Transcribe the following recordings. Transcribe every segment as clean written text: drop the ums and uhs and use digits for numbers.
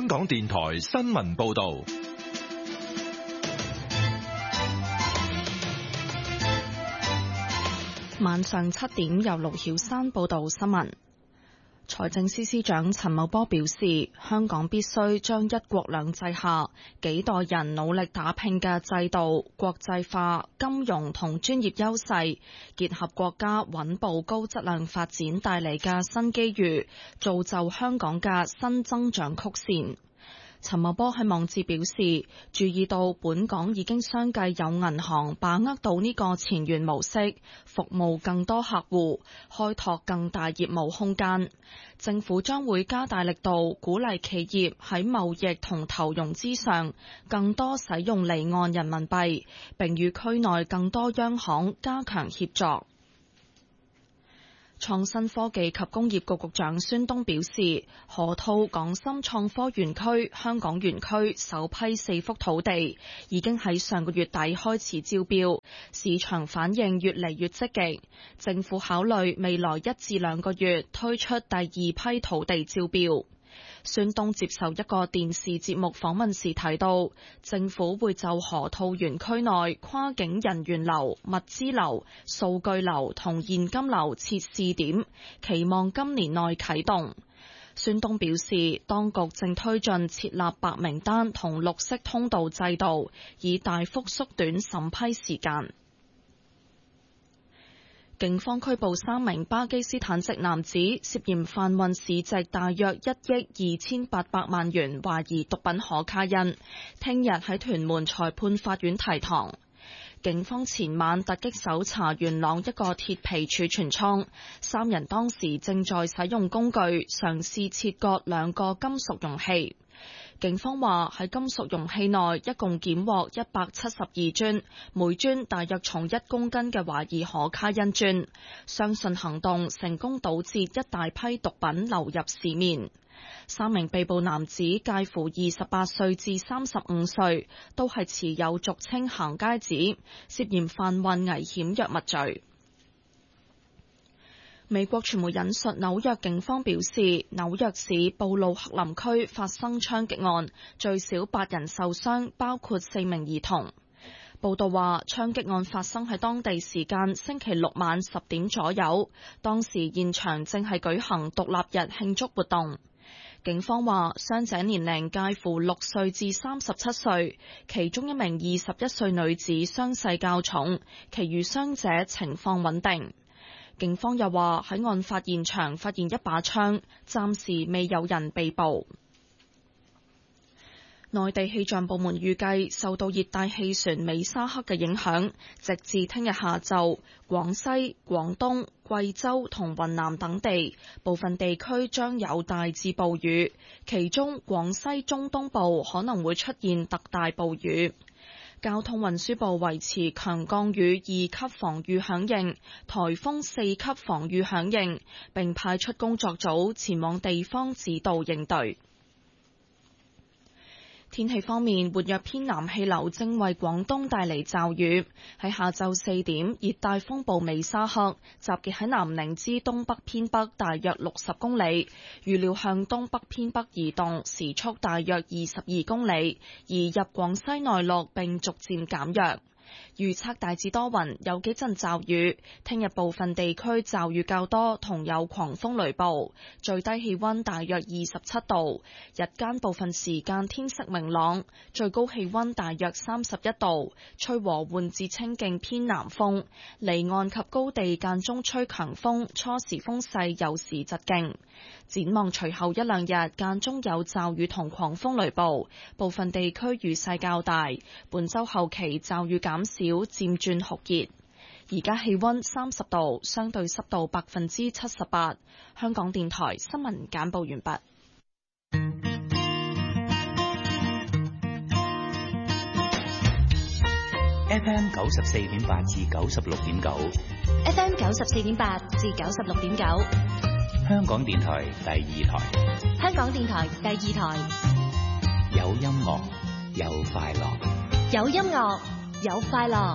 香港電台新聞報道。 晚上7點，由盧曉珊報道新聞。財政司司長陳茂波表示，香港必須將一國兩制下幾代人努力打拼嘅制度、國際化、金融同專業優勢，結合國家穩步高質量發展帶嚟嘅新機遇，造就香港嘅新增長曲線。陳茂波喺網誌表示，注意到本港已經相繼有銀行把握到呢個前沿模式，服務更多客戶，開拓更大業務空間。政府將會加大力度，鼓勵企業喺貿易同投融資上更多使用離岸人民幣，並與區內更多央行加強協作。創新科技及工業局局長孫東表示，河套港深創科園區香港園區首批4幅土地已經喺上個月底開始招標，市場反應越嚟越積極。政府考慮未來1至2個月推出第2批土地招標。孫東接受一個電視節目訪問時提到，政府會就河套園區內跨境人員流、物資流、數據流同現金流設試點，期望今年內啟動。孫東表示，當局正推進設立白名單同綠色通道制度，以大幅縮短審批時間。警方拘捕3名巴基斯坦籍男子，涉嫌販運市值大約1億2800萬元懷疑毒品可卡因，聽日喺屯門裁判法院提堂。警方前晚突擊搜查元朗一個鐵皮儲存倉，3人當時正在使用工具嘗試切割2個金屬容器。警方話喺金屬容器內一共檢獲172磚，每磚大約重1公斤嘅懷疑可卡因磚，相信行動成功堵截一大批毒品流入市面。3名被捕男子介乎28歲至35歲，都係持有俗稱行街紙，涉嫌販運危險藥物罪。美國傳媒引述紐約警方表示，紐約市布魯克林區發生槍擊案，最少8人受傷，包括4名兒童。報道話，槍擊案發生喺當地時間星期六晚10點左右，當時現場正係舉行獨立日慶祝活動。警方話，傷者年齡介乎6歲至37歲，其中一名21歲女子傷勢較重，其餘傷者情況穩定。警方又話喺案發現場發現一把槍，暫時未有人被捕。內地氣象部門預計受到熱帶氣旋美沙克嘅影響，直至聽日下晝，廣西、廣東、貴州同雲南等地部分地區將有大至暴雨，其中廣西中東部可能會出現特大暴雨。交通運輸部維持強降雨2級防禦響應，颱風4級防禦響應，並派出工作組前往地方指導應對。天氣方面，活躍偏南氣流正為廣東帶嚟驟雨。喺下晝4點，熱帶風暴美沙克集結喺南寧之東北偏北大約60公里，預料向東北偏北移動，時速大約22公里，移入廣西內陸並逐漸減弱。預測大致多雲，有幾陣驟雨。聽日部分地區驟雨較多，同有狂風雷暴。最低氣溫大約27度，日間部分時間天色明朗，最高氣溫大約31度，吹和緩至清勁偏南風。離岸及高地間中吹強風，初時風勢有時疾勁。展望隨後1、2日間中有驟雨同狂風雷暴，部分地區雨勢較大。本週後期驟雨減少，漸轉酷熱。而家氣溫30度，相對濕度78%。香港電台新聞簡報完畢。 FM 94.8至96.9 ，FM 94.8至96.9， 香港電台第2台， 香港電台第2台， 有音樂，有快樂， 有音樂，有快樂。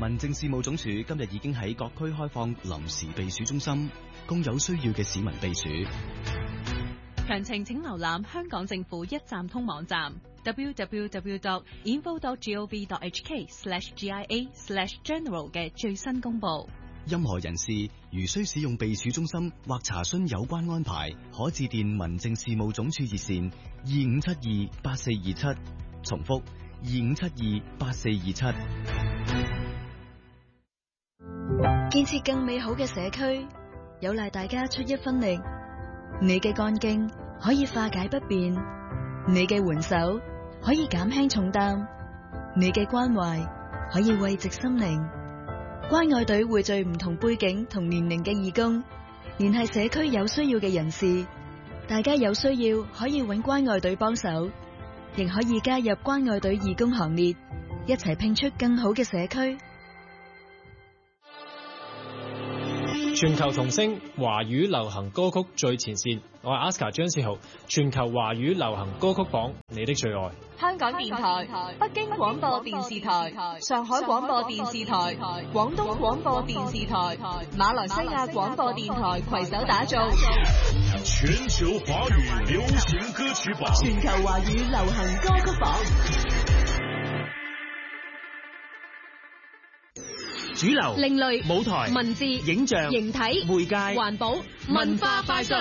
民政事務總署今日已經喺各區開放臨時避暑中心，供有需要嘅市民避暑。 詳情請瀏覽香港政府一站通網站 www.info.gov.hk/GIA/general 嘅最新公佈。 任何人士如需使用避暑中心或查詢有關安排，可致電民政事務總署熱線25728427，重複25728427。 建設更美好嘅社區，有賴大家出一分力。你嘅幹勁可以化解不便，你嘅援手可以減輕重擔，你嘅關懷可以慰藉心靈。關愛隊匯聚唔同背景同年齡嘅義工，聯繫社區有需要嘅人士。大家有需要可以揾關愛隊幫手，亦可以加入關愛隊義工行列，一齊拼出更好嘅社區。 全球同聲華語流行歌曲最前線，我係 Aska 張志豪，全球華語流行歌曲榜你的最愛。 香港電台、北京廣播電視台、上海廣播電視台、廣東廣播電視台、馬來西亞廣播電台攜手打造全球華語流行歌曲榜， 全球華語流行歌曲榜。 主流、 另類、 舞台、 文字、 影像、 形體、 媒介、 環保、文化快訊。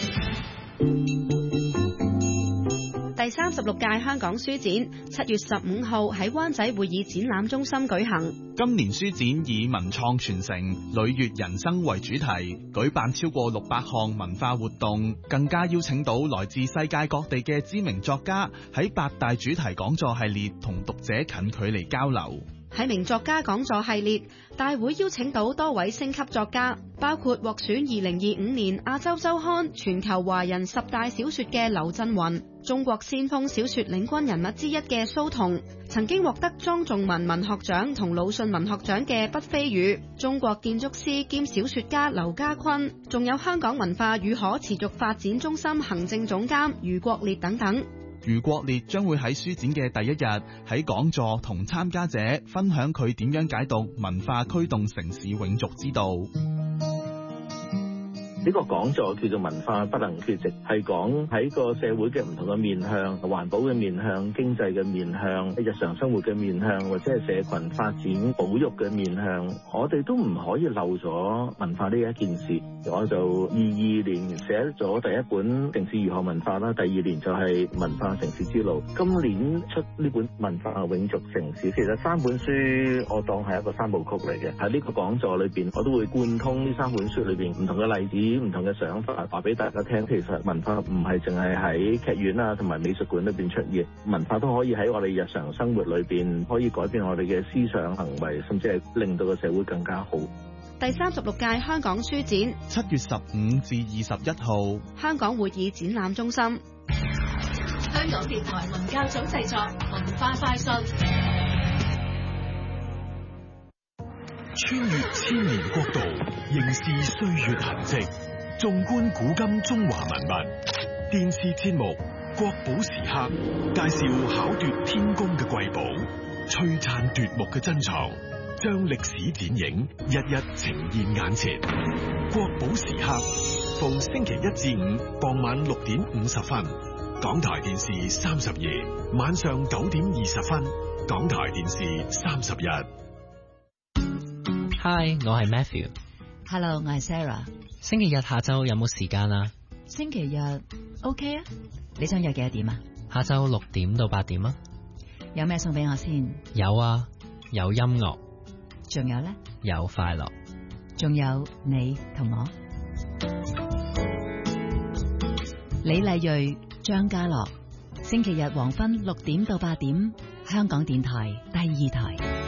第36屆香港書展7月15號喺灣仔會議展覽中心舉行。 今年書展以文創傳承、旅悅人生為主題，舉辦超過600項文化活動，更加邀請到來自世界各地嘅知名作家喺8大主題講座系列同讀者近距離交流。 喺名作家講座系列，大會邀請到多位星級作家，包括獲選2025年亞洲週刊全球華人10大小說嘅劉震雲，中國先鋒小說領軍人物之一嘅蘇童，曾經獲得莊仲文文學獎同魯迅文學獎嘅畢飛宇，中國建築師兼小說家劉家坤，仲有香港文化與可持續發展中心行政總監余國烈等等。 余國烈將會喺書展嘅第一日喺講座同參加者分享佢點樣解讀文化驅動城市永續之道。 呢個講座叫做文化不能缺席，係講喺個社會嘅唔同嘅面向，環保嘅面向、經濟嘅面向、日常生活嘅面向，或者係社群發展保育嘅面向，我哋都唔可以漏咗文化呢一件事。我就22年寫咗第一本城市如何文化啦，第2年就係文化城市之路，今年出呢本文化永續城市。其實3本書我當係一個3部曲嚟嘅，喺呢個講座裏邊我都會貫通呢3本書裏邊唔同嘅例子、唔同嘅想法，話俾大家聽。其實文化唔係淨係喺劇院啊同埋美術館裏邊出現，文化都可以喺我哋日常生活裏邊可以改變我哋嘅思想行為，甚至係令到個社會更加好。 第36屆香港書展 7月15至21號， 香港會議展覽中心。 香港電台文教組製作文化快訊。 穿越千年國度，凝視歲月痕跡，縱觀古今中華文物。電視節目《國寶時刻》介紹巧奪天工嘅瑰寶，璀璨奪目嘅珍藏，將歷史剪影日日呈現眼前。國寶時刻逢星期1至5傍晚6點50分，港台電視32晚上9點20分，港台電視31。 Hi， 我係 Matthew。Hello， 我係 Sarah。 星期日下晝有冇時間啊？ 星期日 OK 啊，你想約幾多點啊？ 下晝6點到8點啊。 有咩送俾我先？ 有啊，有音樂。 仲有呢？ 有快樂。 仲有你同我。李麗蕊、張家樂，星期日黃昏6點到8點，香港電台第2台。